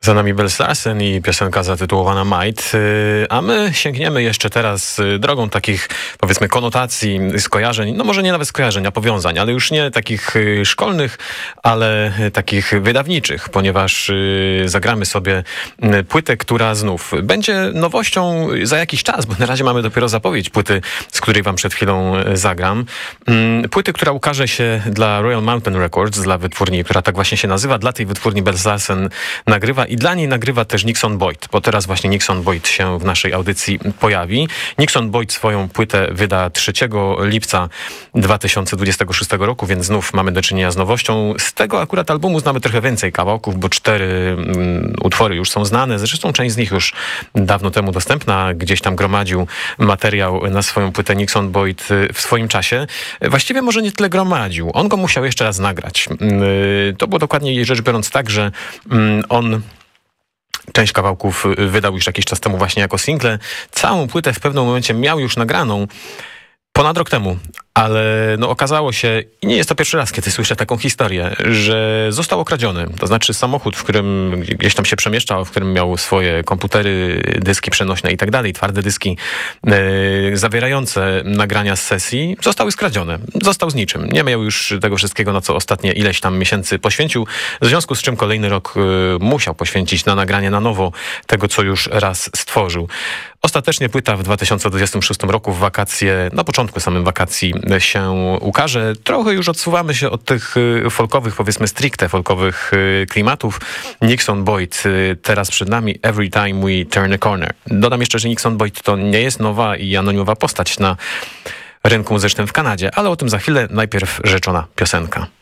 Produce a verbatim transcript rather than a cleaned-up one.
Za nami Belle Larsen i piosenka zatytułowana Might, a my sięgniemy jeszcze teraz drogą takich, powiedzmy, konotacji, skojarzeń, no może nie nawet skojarzeń, a powiązań, ale już nie takich szkolnych, ale takich wydawniczych, ponieważ zagramy sobie płytę, która znów będzie nowością za jakiś czas, bo na razie mamy dopiero zapowiedź płyty, z której wam przed chwilą zagram. Płyty, która ukaże się dla Royal Mountain Records, dla wytwórni, która tak właśnie się nazywa, dla tej wytwórni Belle Larsen nagrywa i dla niej nagrywa też Nixon Boyd, bo teraz właśnie Nixon Boyd się w naszej audycji pojawi. Nixon Boyd swoją płytę wyda trzeciego lipca dwa tysiące dwudziestego szóstego roku, więc znów mamy do czynienia z nowością. Z tego akurat albumu znamy trochę więcej kawałków, bo cztery um, utwory już są znane. Zresztą część z nich już dawno temu dostępna. Gdzieś tam gromadził materiał na swoją płytę Nixon Boyd w swoim czasie. Właściwie może nie tyle gromadził. On go musiał jeszcze raz nagrać. To było dokładnie rzecz biorąc tak, że on część kawałków wydał już jakiś czas temu właśnie jako single. Całą płytę w pewnym momencie miał już nagraną ponad rok temu, ale no okazało się, i nie jest to pierwszy raz, kiedy słyszę taką historię, że został okradziony. To znaczy samochód, w którym gdzieś tam się przemieszczał, w którym miał swoje komputery, dyski przenośne i tak dalej, twarde dyski yy, zawierające nagrania z sesji, zostały skradzione. Został z niczym. Nie miał już tego wszystkiego, na co ostatnie ileś tam miesięcy poświęcił, w związku z czym kolejny rok yy, musiał poświęcić na nagranie na nowo tego, co już raz stworzył. Ostatecznie płyta w dwa tysiące dwudziestym szóstym roku w wakacje, na początku samym wakacji się ukaże. Trochę już odsuwamy się od tych folkowych, powiedzmy stricte folkowych klimatów. Nixon Boyd teraz przed nami, Every Time We Turn a Corner. Dodam jeszcze, że Nixon Boyd to nie jest nowa i anonimowa postać na rynku muzycznym w Kanadzie, ale o tym za chwilę. Najpierw rzeczona piosenka.